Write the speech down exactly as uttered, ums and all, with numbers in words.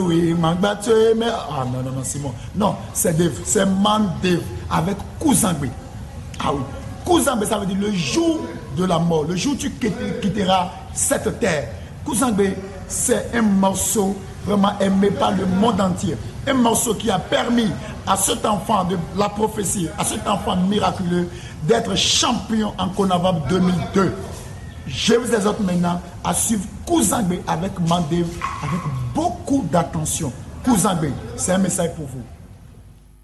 Oui, Mangbate, mais. Ah non, non, non, Simon. Non, c'est Dave, c'est Mandave avec Kouzangbe. Ah oui. Kouzangbe, ça veut dire le jour de la mort, le jour où tu quitteras cette terre. Kouzangbe, c'est un morceau vraiment aimé par le monde entier. Un morceau qui a permis à cet enfant de la prophétie, à cet enfant miraculeux, d'être champion en Konavab deux mille deux. Je vous exhorte maintenant à suivre Kouzangbe avec Mandave avec beaucoup d'attention. Kouzangbe, c'est un message pour vous.